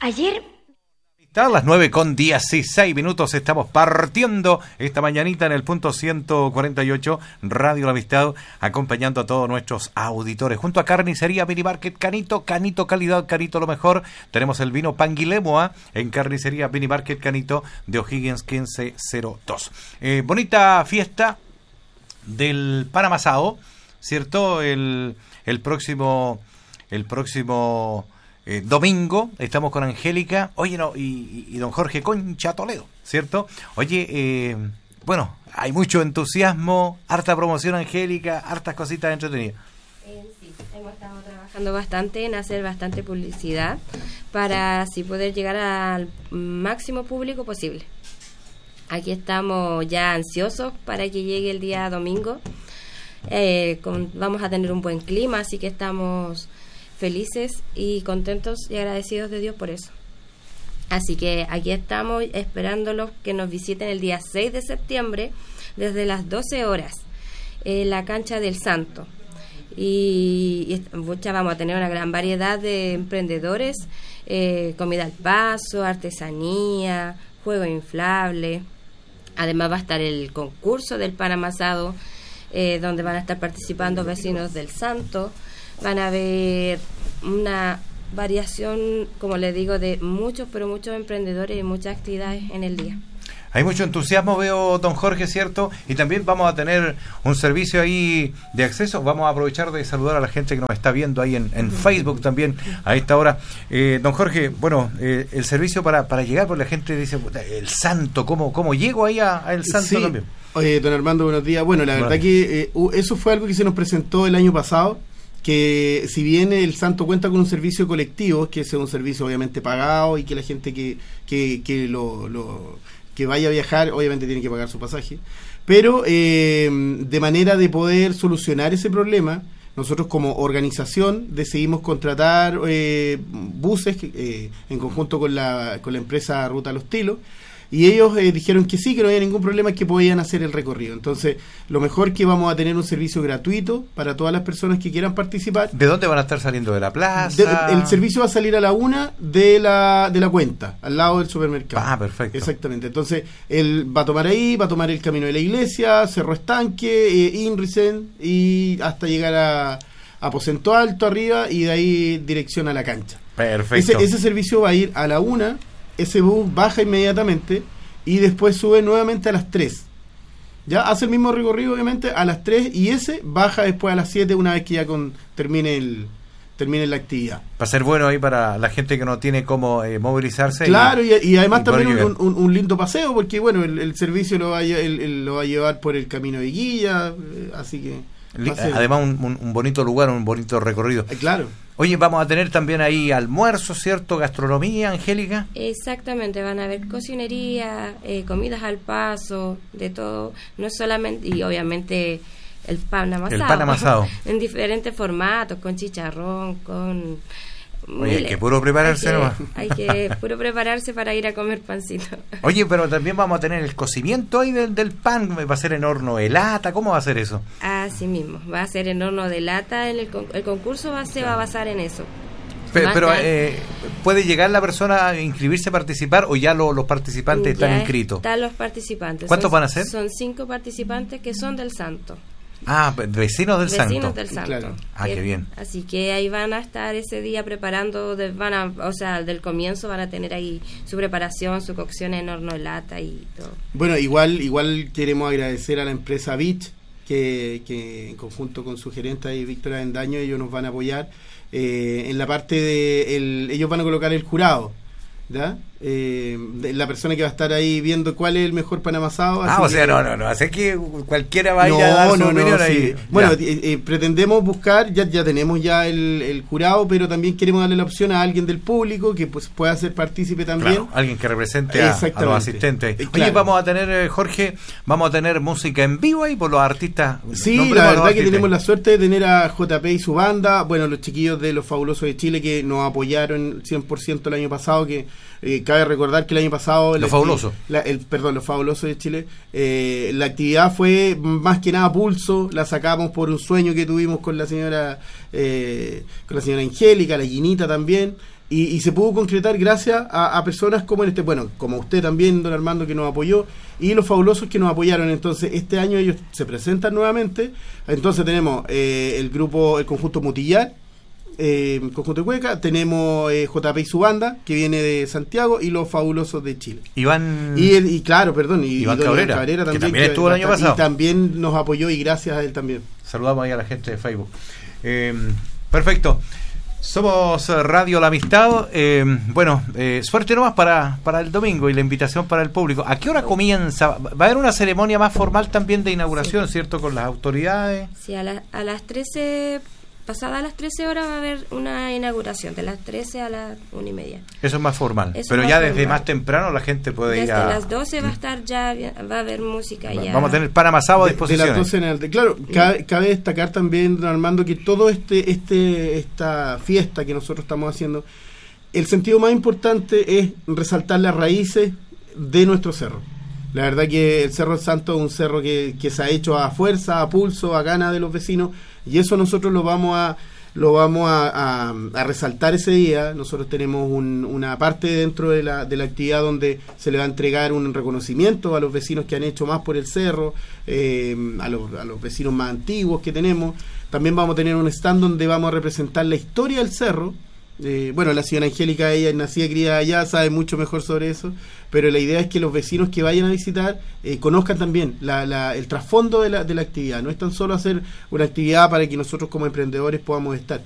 Ayer... A las 9:16 estamos partiendo esta mañanita en el punto 148 Radio La Amistad, acompañando a todos nuestros auditores. Junto a Carnicería Minimarket Canito, Canito calidad, Canito lo mejor. Tenemos el vino Panguilemoa en Carnicería Minimarket Canito de O'Higgins 1502. Bonita fiesta del pan amasado, ¿cierto? El próximo domingo estamos con Angélica, oye, no, y don Jorge Concha Toledo, ¿cierto? Oye, bueno, hay mucho entusiasmo, harta promoción, Angélica, hartas cositas entretenidas. Sí, hemos estado trabajando bastante en hacer bastante publicidad para así poder llegar al máximo público posible. Aquí estamos ya ansiosos para que llegue el día domingo. Vamos a tener un buen clima, así que estamos felices y contentos y agradecidos de Dios por eso. Así que aquí estamos esperándolos que nos visiten el día 6 de septiembre desde las 12 horas en la cancha del Santo. Y ya vamos a tener una gran variedad de emprendedores, comida al paso, artesanía, juego inflable. Además va a estar el concurso del pan amasado, donde van a estar participando vecinos del Santo. Van a haber una variación, como les digo, de muchos emprendedores y muchas actividades en el día. Hay mucho entusiasmo, veo, don Jorge, ¿cierto? Y también vamos a tener un servicio ahí de acceso. Vamos a aprovechar de saludar a la gente que nos está viendo ahí en Facebook también a esta hora. Don Jorge, bueno, el servicio para llegar, porque la gente dice, el Santo, ¿cómo llego ahí a el Santo? Sí. También? Oye, don Armando, buenos días. Bueno, la verdad que eso fue algo que se nos presentó el año pasado, que si bien el Santo cuenta con un servicio colectivo, que es un servicio obviamente pagado y que la gente que vaya a viajar obviamente tiene que pagar su pasaje, pero de manera de poder solucionar ese problema, nosotros como organización decidimos contratar buses en conjunto con la empresa Ruta Los Tilos, y ellos dijeron que sí, que no había ningún problema, que podían hacer el recorrido. Entonces, lo mejor que vamos a tener un servicio gratuito para todas las personas que quieran participar. ¿De dónde van a estar saliendo? ¿De la plaza? El servicio va a salir a la 1 de la Cuenta, al lado del supermercado. Ah, perfecto. Exactamente. Entonces, él va a tomar ahí, va a tomar el camino de la iglesia, Cerro Estanque, Inrisen, y hasta llegar a Aposento Alto arriba, y de ahí dirección a la cancha. Perfecto. Ese servicio va a ir a la 1. Ese bus baja inmediatamente y después sube nuevamente a las 3. Ya hace el mismo recorrido obviamente a las 3, y ese baja después a las 7 una vez que ya termine la actividad. Va a ser bueno ahí para la gente que no tiene cómo movilizarse. Claro, y además también un lindo paseo, porque bueno, el servicio lo va a llevar por el camino de Guilla, así que... Además un bonito lugar, un bonito recorrido. Claro. Oye, vamos a tener también ahí almuerzo, ¿cierto? Gastronomía, Angélica. Exactamente, van a haber cocinería, comidas al paso, de todo. No es solamente, y obviamente el pan amasado. El pan amasado. En diferentes formatos, con chicharrón, con... Oye, hay que puro prepararse nomás. Hay que puro prepararse para ir a comer pancito. Oye, pero también vamos a tener el cocimiento ahí del pan. ¿Va a ser en horno de lata? ¿Cómo va a ser eso? Así mismo, va a ser en horno de lata. El concurso se va a basar en eso. Pero ¿puede llegar la persona a inscribirse, participar, o ya los participantes están inscritos? Están los participantes. ¿Cuántos van a ser? Son 5 participantes que son del Santo. Ah, vecinos del Santo. Vecinos del Santo. Claro. Ah, qué bien. Así que ahí van a estar ese día preparando, del comienzo van a tener ahí su preparación, su cocción en horno de lata y todo. Bueno, igual queremos agradecer a la empresa Beach, que en conjunto con su gerente ahí, Víctor Avendaño, ellos nos van a apoyar en la parte ellos van a colocar el jurado, ¿ya? La persona que va a estar ahí viendo cuál es el mejor pan amasado. No, así que cualquiera vaya a dar su opinión ahí. Sí. Bueno, pretendemos buscar, ya tenemos el jurado, pero también queremos darle la opción a alguien del público que pues pueda ser partícipe también. Claro, alguien que represente a los asistentes. Oye, claro. Vamos a tener, Jorge, música en vivo ahí por los artistas. Sí, la verdad que tenemos la suerte de tener a JP y su banda, bueno, los chiquillos de Los Fabulosos de Chile, que nos apoyaron 100% el año pasado, que Cabe recordar que el año pasado... Los Fabulosos. Los Fabulosos de Chile. La actividad fue más que nada pulso, la sacamos por un sueño que tuvimos con la señora Angélica, la Guinita también, y se pudo concretar gracias a personas como como usted también, don Armando, que nos apoyó, y los Fabulosos que nos apoyaron. Entonces este año ellos se presentan nuevamente. Entonces tenemos el conjunto Mutillar, conjunto de Cueca, tenemos JP y su banda, que viene de Santiago, y los Fabulosos de Chile. Iván Cabrera también, que también estuvo el año pasado. Y también nos apoyó, y gracias a él también. Saludamos ahí a la gente de Facebook. Perfecto. Somos Radio La Amistad. Suerte nomás para el domingo y la invitación para el público. ¿A qué hora comienza? Va a haber una ceremonia más formal también de inauguración, sí, ¿cierto? Con las autoridades. Sí, a las 13, pasadas las 13 horas va a haber una inauguración, de las 13 a las 1:30. Eso es más formal. Pero ya desde más temprano la gente puede ir a... Desde las 12 va a estar va a haber música ya. Vamos a tener pan amasado a disposición. De las 12 en adelante. Claro, cabe destacar también, don Armando, que todo esta fiesta que nosotros estamos haciendo, el sentido más importante es resaltar las raíces de nuestro cerro. La verdad que el Cerro del Santo es un cerro que se ha hecho a fuerza, a pulso, a gana de los vecinos, y eso nosotros lo vamos a resaltar ese día. Nosotros tenemos una parte dentro de la actividad donde se le va a entregar un reconocimiento a los vecinos que han hecho más por el cerro, a los vecinos más antiguos que tenemos. También vamos a tener un stand donde vamos a representar la historia del cerro. La señora Angélica, ella es nacida y criada allá, sabe mucho mejor sobre eso, pero la idea es que los vecinos que vayan a visitar conozcan también el trasfondo de la actividad. No es tan solo hacer una actividad para que nosotros como emprendedores podamos estar,